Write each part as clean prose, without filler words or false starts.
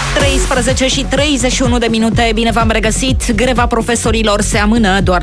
13 și 31 de minute, bine v-am regăsit. Greva profesorilor se amână, doar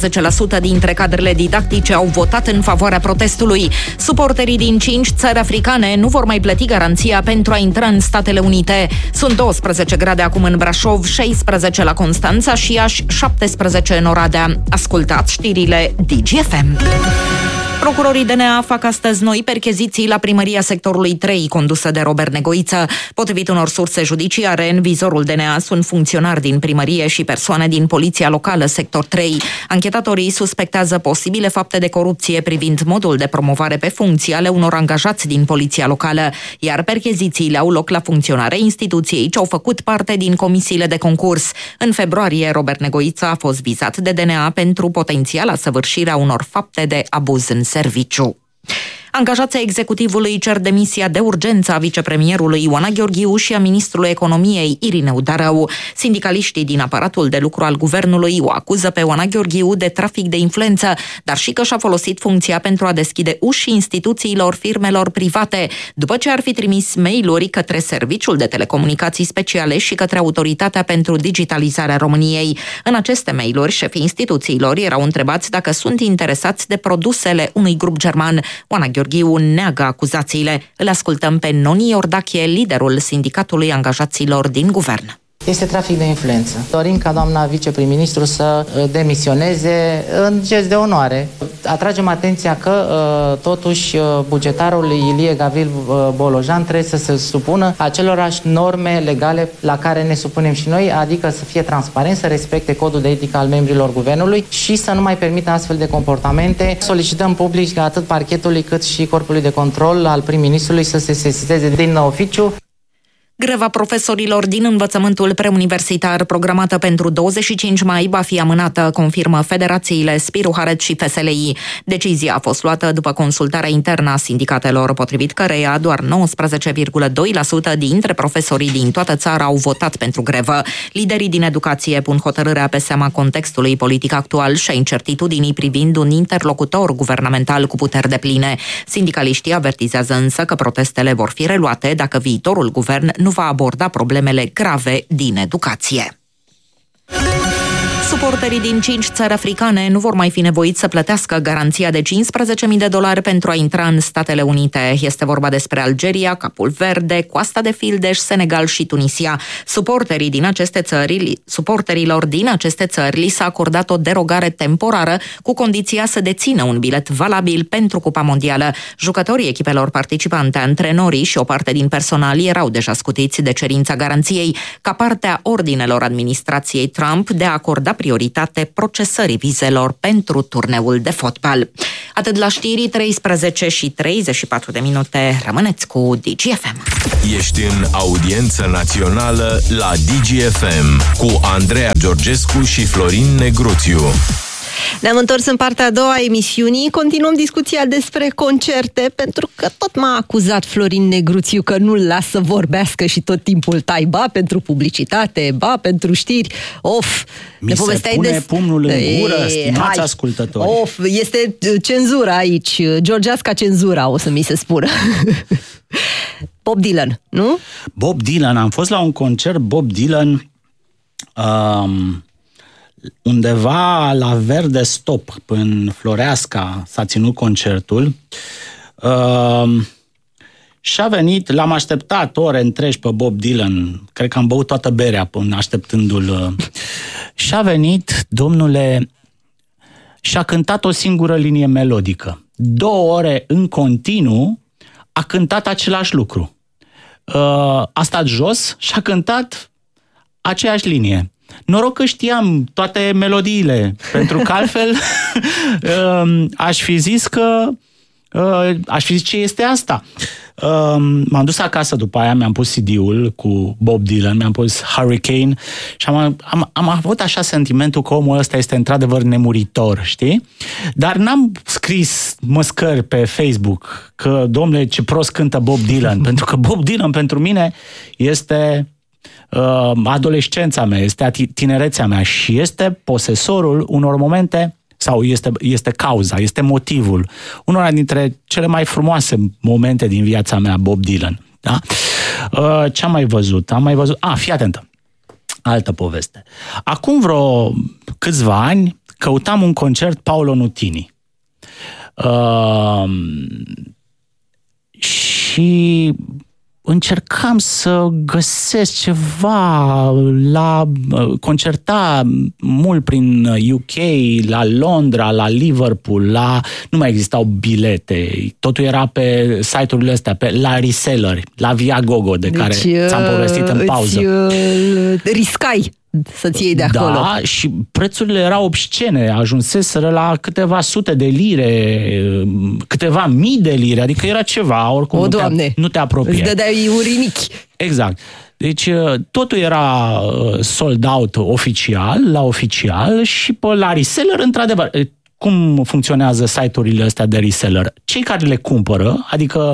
19% dintre cadrele didactice au votat în favoarea protestului. Suporterii din 5 țări africane nu vor mai plăti garanția pentru a intra în Statele Unite. Sunt 12 grade acum în Brașov, 16 la Constanța și Iași, 17 în Oradea. Ascultați știrile DGFM. Procurorii DNA fac astăzi noi percheziții la primăria sectorului 3, condusă de Robert Negoiță. Potrivit unor surse judiciare, în vizorul DNA sunt funcționari din primărie și persoane din poliția locală sector 3. Anchetatorii suspectează posibile fapte de corupție privind modul de promovare pe funcții ale unor angajați din poliția locală, iar perchezițiile au loc la funcționare instituției ce au făcut parte din comisiile de concurs. În februarie, Robert Negoiță a fost vizat de DNA pentru potențiala săvârșirea unor fapte de abuz în serviciu. Angajații executivului cer demisia de urgență a vicepremierului Ioana Gheorghiu și a ministrului economiei Irineu Darău. Sindicaliștii din aparatul de lucru al guvernului o acuză pe Ioana Gheorghiu de trafic de influență, dar și că și-a folosit funcția pentru a deschide uși instituțiilor firmelor private, după ce ar fi trimis mail-uri către Serviciul de Telecomunicații Speciale și către Autoritatea pentru Digitalizarea României. În aceste mail-uri, șefii instituțiilor erau întrebați dacă sunt interesați de produsele unui grup german. Ioana Gheorghiu neagă acuzațiile. Îl ascultăm pe Noni Iordache, liderul sindicatului angajaților din guvern. Este trafic de influență. Dorim ca doamna viceprim-ministru să demisioneze în gest de onoare. Atragem atenția că totuși bugetarul Ilie Gavril Bolojan trebuie să se supună acelorași norme legale la care ne supunem și noi, adică să fie transparent, să respecte codul de etică al membrilor guvernului și să nu mai permită astfel de comportamente. Solicităm public atât parchetului cât și corpului de control al prim-ministrului să se sesizeze din oficiu. Greva profesorilor din învățământul preuniversitar programată pentru 25 mai va fi amânată, confirmă federațiile Spiru Haret și FSLI. Decizia a fost luată după consultarea internă a sindicatelor, potrivit căreia doar 19,2% dintre profesorii din toată țara au votat pentru grevă. Liderii din educație pun hotărârea pe seama contextului politic actual și a incertitudinii privind un interlocutor guvernamental cu puteri depline. Sindicaliștii avertizează însă că protestele vor fi reluate dacă viitorul guvern nu va aborda problemele grave din educație. Suporterii din 5 țări africane nu vor mai fi nevoiți să plătească garanția de $15.000 pentru a intra în Statele Unite. Este vorba despre Algeria, Capul Verde, Coasta de Fildeș, Senegal și Tunisia. Suporterilor din aceste țări li s-a acordat o derogare temporară cu condiția să dețină un bilet valabil pentru Cupa Mondială. Jucătorii echipelor participante, antrenorii și o parte din personal erau deja scutiți de cerința garanției ca parte a ordinelor administrației Trump de a acorda prioritate procesării vizelor pentru turneul de fotbal. Atât la știri, 13 și 34 de minute. Rămâneți cu DGFM. Ești în audiență națională la DGFM cu Andreea Georgescu și Florin Negruțiu. Ne-am întors în partea a doua a emisiunii. Continuăm discuția despre concerte, pentru că tot m-a acuzat Florin Negruțiu că nu-l las să vorbească și tot timpul tai ba pentru publicitate, ba pentru știri. Mi se pune pumnul în gură, stimați ascultători. Este cenzura aici, georgeasca cenzura, o să mi se spună. Bob Dylan, nu? Bob Dylan, am fost la un concert Bob Dylan undeva la Verde Stop, în Floreasca, s-a ținut concertul. Și a venit, l-am așteptat ore întregi pe Bob Dylan, cred că am băut toată berea până așteptându-l. Și a venit, domnule, și a cântat o singură linie melodică. 2 ore în continuu a cântat același lucru. A stat jos și a cântat aceeași linie. Noroc că știam toate melodiile, pentru că altfel aș fi zis ce este asta. M-am dus acasă după aia, mi-am pus CD-ul cu Bob Dylan, mi-am pus Hurricane și am avut așa sentimentul că omul ăsta este într-adevăr nemuritor, știi? Dar n-am scris măscări pe Facebook că, domnule, ce prost cântă Bob Dylan, pentru că Bob Dylan pentru mine este adolescența mea, este tinerețea mea și este posesorul unor momente, sau este cauza, este motivul unora dintre cele mai frumoase momente din viața mea, Bob Dylan. Da? Ce am mai văzut? Fii atentă. Altă poveste. Acum vreo câțiva ani căutam un concert Paolo Nutini. Și încercam să găsesc ceva concerta mult prin UK, la Londra, la Liverpool, nu mai existau bilete, totul era pe site-urile astea, la reseller, la Viagogo, de care ți-am povestit în pauză. Riscai să-ți iei de acolo. Da, și prețurile erau obscene, ajunseseră la câteva sute de lire, câteva mii de lire, adică era ceva, oricum nu te apropiai. Îți dădeai un rinichi. Exact. Deci totul era sold out la oficial și pe la reseller, într-adevăr, cum funcționează site-urile astea de reseller? Cei care le cumpără, adică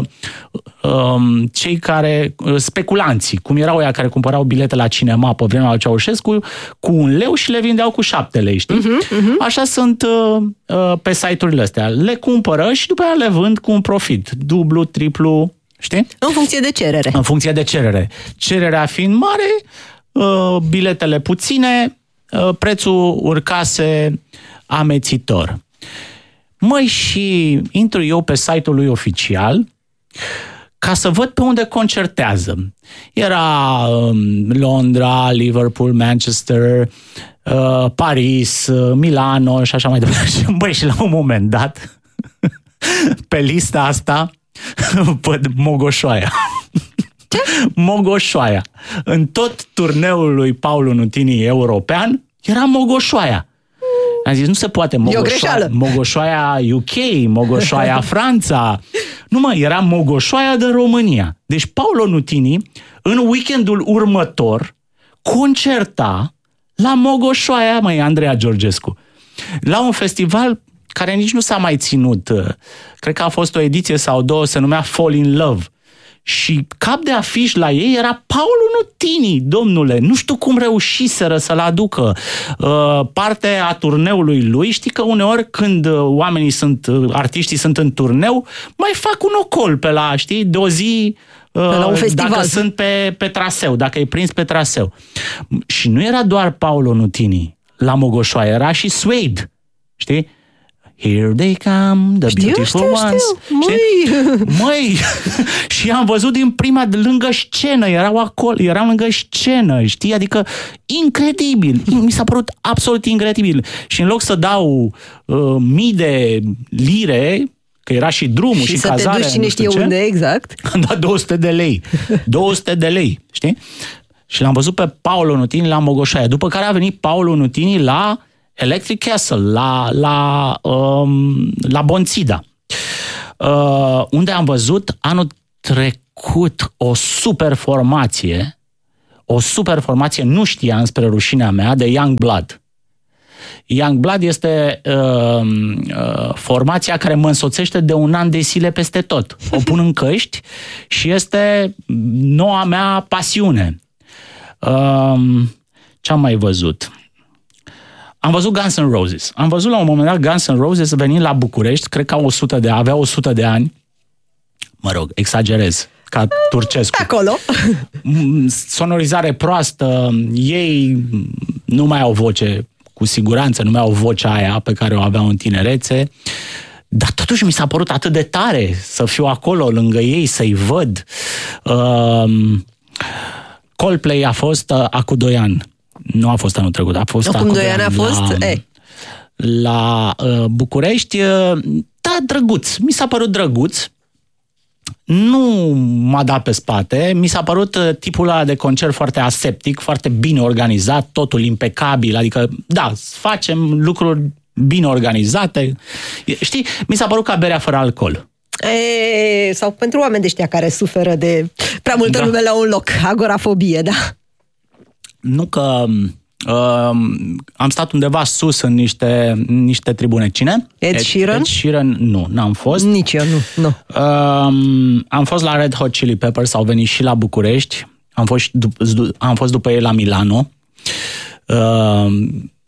cei care, speculanții, cum erau ăia care cumpărau bilete la cinema pe vremea lui Ceaușescu, cu 1 leu și le vindeau cu 7 lei, știi? Așa sunt pe site-urile astea. Le cumpără și după aia le vând cu un profit, dublu, triplu, știi? În funcție de cerere. În funcție de cerere. Cererea fiind mare, biletele puține, prețul urcase amețitor. Măi, și intru eu pe site-ul lui oficial ca să văd pe unde concertează. Era Londra, Liverpool, Manchester, Paris, Milano și așa mai departe. Băi, și la un moment dat, pe lista asta, văd Mogoșoaia. Ce? Mogoșoaia. În tot turneul lui Paolo Nutini european era Mogoșoaia. Am zis, nu se poate Mogoșoaia UK, Mogoșoaia Franța. Nu mă, era Mogoșoaia de România. Deci Paolo Nutini, în weekendul următor, concerta la Mogoșoaia, Andreea Georgescu, la un festival care nici nu s-a mai ținut. Cred că a fost o ediție sau două, se numea Fall in Love. Și cap de afiș la ei era Paolo Nutini, domnule. Nu știu cum reușiseră să-l aducă. Parte a turneului lui, știi că uneori când artiștii sunt în turneu, mai fac un ocol pe la, știi, de o zi, la un festival. Dacă sunt pe traseu, dacă e prins pe traseu. Și nu era doar Paolo Nutini la Mogoșoaia, era și Suede, știi? Here they come, the beautiful ones. Măi! Și am văzut din prima lângă scenă, erau lângă scenă, știi? Adică incredibil, mi s-a părut absolut incredibil. Și în loc să dau mii de lire, că era și drumul și cazarea. Și să te duci cine știe unde, exact. Am dat 200 de lei. 200 de lei, știi? Și l-am văzut pe Paolo Nutini la Mogoșoaia, după care a venit Paolo Nutini la Electric Castle, la Bonțida, unde am văzut anul trecut o super formație, nu știam spre rușinea mea, de Young Blood. Young Blood este formația care mă însoțește de 1 an de zile peste tot. O pun în căști și este noua mea pasiune. Ce am mai văzut? Am văzut Guns N' Roses. Am văzut la un moment dat Guns N' Roses venind la București, cred că avea 100 de ani. Mă rog, exagerez, ca Turcescu. Acolo. Sonorizare proastă, ei nu mai au voce, cu siguranță nu mai au vocea aia pe care o aveau în tinerețe, dar totuși mi s-a părut atât de tare să fiu acolo lângă ei, să-i văd. Coldplay a fost acum 2 ani. Nu a fost anul trecut, a fost acum 2 ani. La București. Da, drăguț. Mi s-a părut drăguț. Nu m-a dat pe spate. Mi s-a părut tipul ăla de concert foarte aseptic, foarte bine organizat, totul impecabil. Adică, da, facem lucruri bine organizate. Știi, mi s-a părut ca berea fără alcool. Sau pentru oameni de ăștia care suferă de prea multă lume la un loc. Agorafobie, da. Nu că am stat undeva sus în niște tribune. Cine? Ed Sheeran? Ed Sheeran, nu, n-am fost. Nici eu, nu. Am fost la Red Hot Chili Peppers, au venit și la București. Am fost după ei la Milano.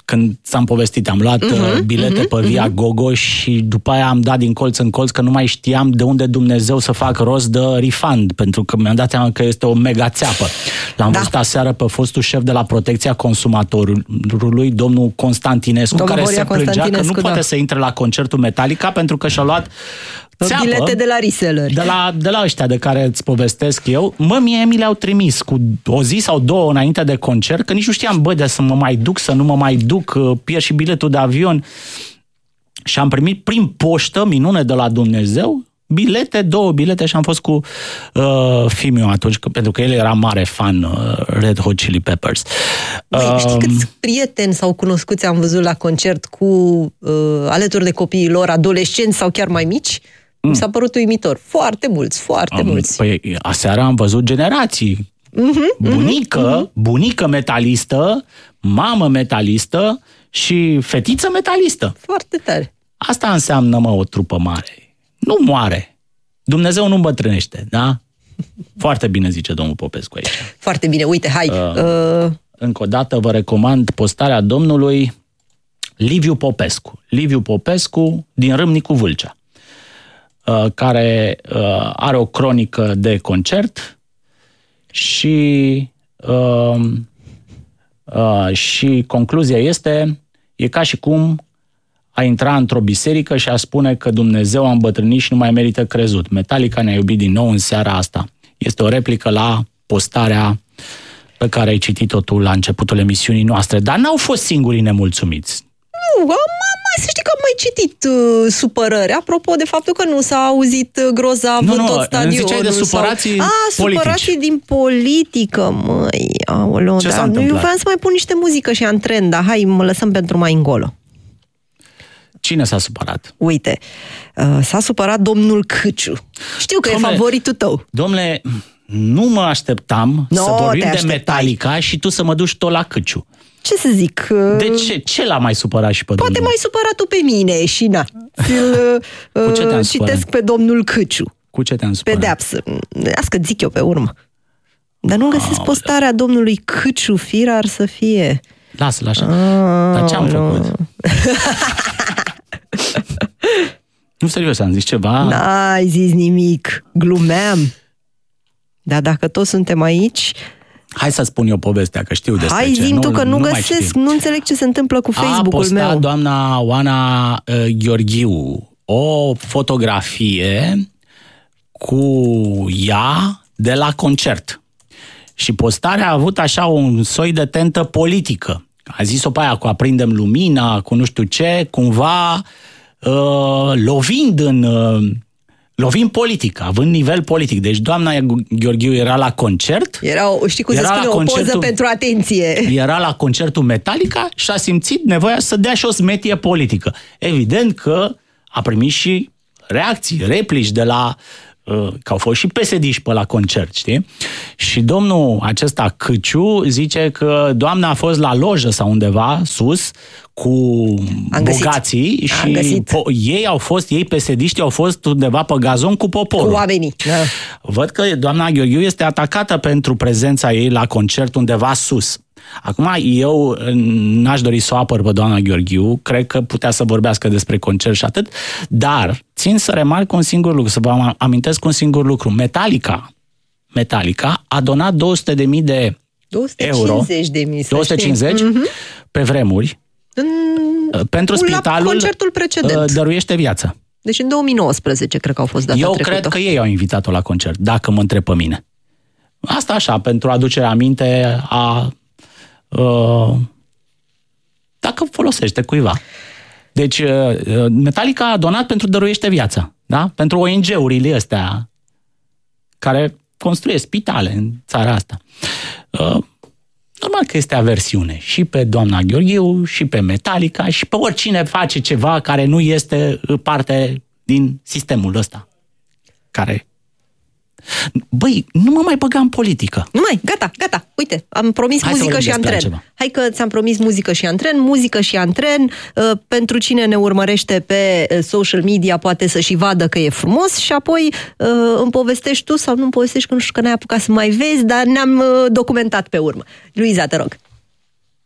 când ți-am povestit, am luat bilete pe Via Gogo și după aia am dat din colț în colț că nu mai știam de unde Dumnezeu să fac rost de refund, pentru că mi-am dat seama că este o mega țeapă. L-am văzut aseară pe fostul șef de la Protecția Consumatorului, domnul Constantinescu, care se plângea că nu poate să intre la concertul Metallica pentru că și-a luat țeapă, bilete de la reseller. De la ăștia de care îți povestesc eu. Mie mi le-au trimis cu o zi sau două înainte de concert, că nici nu știam, de să mă mai duc, să nu mă mai duc, pierd și biletul de avion. Și am primit prin poștă, minune de la Dumnezeu, două bilete și am fost cu Fimiu atunci, pentru că el era mare fan Red Hot Chili Peppers. Știi câți prieteni sau cunoscuți am văzut la concert cu alături de copiii lor, adolescenți sau chiar mai mici? Mi s-a părut uimitor. Foarte mulți. Păi aseară am văzut generații. Bunică metalistă, mamă metalistă și fetiță metalistă. Foarte tare. Asta înseamnă, o trupă mare. Nu moare. Dumnezeu nu îmbătrânește, da? Foarte bine zice domnul Popescu aici. Foarte bine, uite, hai. Încă o dată vă recomand postarea domnului Liviu Popescu. Liviu Popescu din Râmnicu Vâlcea, care are o cronică de concert și concluzia este, e ca și cum a intra într-o biserică și a spune că Dumnezeu a îmbătrânit și nu mai merită crezut. Metallica ne-a iubit din nou în seara asta. Este o replică la postarea pe care ai citit-o tu la începutul emisiunii noastre. Dar n-au fost singurii nemulțumiți. Nu, să știi că am mai citit supărări. Apropo de faptul că nu s-a auzit grozav în tot stadionul. Nu, ziceai de supărații politici. Supărații din politică, măi. Aoleu, ce s-a întâmplat? Eu vreau să mai pun niște muzică și antren, dar hai, mă lăsăm pentru mai încolo. Cine s-a supărat? Uite, s-a supărat domnul Câciu. Știu că e favoritul tău. Domnule, nu mă așteptam să vorbim de Metallica și tu să mă duci tot la Câciu. Ce să zic? De ce? Ce l-a mai supărat și pe Poate domnul? mai supărat tu pe mine și na. Cu ce te-am citesc pe domnul Câciu. Cu ce te-am supărat? Pedeapsă. Asta zic eu pe urmă. Dar nu găsesc postarea domnului Câciu, firar să fie. Lasă-l așa. Dar ce-am făcut? Nu, serios, am zis ceva? N-ai zis nimic. Glumeam. Dar dacă toți suntem aici... Hai să spun eu povestea, că știu despre ce. Hai, zi tu, că nu găsesc, nu înțeleg ce se întâmplă cu Facebook-ul meu. A postat doamna Oana Gheorghiu o fotografie cu ea de la concert. Și postarea a avut așa un soi de tentă politică. A zis-o pe aia cu aprindem lumina, cu nu știu ce, cumva lovind politic, având nivel politic. Deci doamna Gheorghiu era la concert. Știi cum se spune, o poză pentru atenție. Era la concertul Metallica și a simțit nevoia să dea și o smetie politică. Evident că a primit și reacții, replici de la... că au fost și PSD-și pe la concert, știi? Și domnul acesta Câciu zice că doamna a fost la lojă sau undeva sus cu bogații și ei PSD-știi au fost undeva pe gazon cu poporul. Cu oamenii. Da. Văd că doamna Gheorghiu este atacată pentru prezența ei la concert undeva sus. Acum, eu n-aș dori să o apăr pe doamna Gheorghiu, cred că putea să vorbească despre concert și atât, dar țin să remarc un singur lucru, să vă amintesc un singur lucru. Metallica a donat 200.000 de euro, 250 pe vremuri, pentru spitalul concertul precedent. Dăruiește Viața. Deci în 2019 cred că au fost data trecută. Eu cred că ei au invitat-o la concert, dacă mă întreb pe mine. Asta așa, pentru aducerea aminte a... dacă folosește cuiva. Deci, Metallica a donat pentru Dăruiește Viața, da? Pentru ONG-urile astea care construiesc spitale în țara asta. Normal că este aversiune și pe doamna Gheorghiu, și pe Metallica, și pe oricine face ceva care nu este parte din sistemul ăsta. Care... Băi, nu mă mai băga în politică. Nu mai, gata. Uite, am promis muzică și antren. Hai că ți-am promis muzică și antren. Pentru cine ne urmărește pe social media poate să și vadă că e frumos și apoi îmi povestești tu sau nu îmi povestești, că nu știu, că n-ai apucat să mai vezi, dar ne-am documentat pe urmă. Luiza, te rog.